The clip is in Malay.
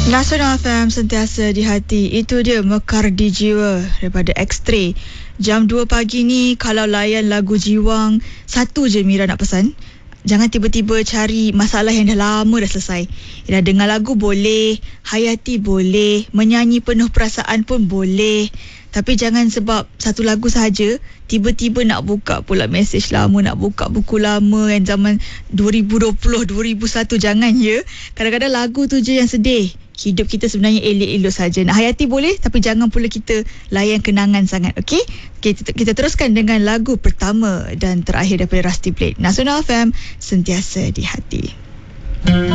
Nasional FM sentiasa di hati. Itu dia Mekar di Jiwa daripada X-Ray. Jam 2 pagi ni, kalau layan lagu Jiwang, satu je Mira nak pesan. Jangan tiba-tiba cari masalah yang dah lama dah selesai. Dah dengar lagu boleh, hayati boleh, menyanyi penuh perasaan pun boleh. Tapi jangan sebab satu lagu sahaja tiba-tiba nak buka pula mesej lama, nak buka buku lama yang zaman 2020, 2001. Jangan ya. Kadang-kadang lagu tu je yang sedih. Hidup kita sebenarnya elok-elok saja. Nak hayati boleh, tapi jangan pula kita layan kenangan sangat. Okey? Kita teruskan dengan lagu pertama dan terakhir daripada Rusty Blade. Nasional FM sentiasa di hati.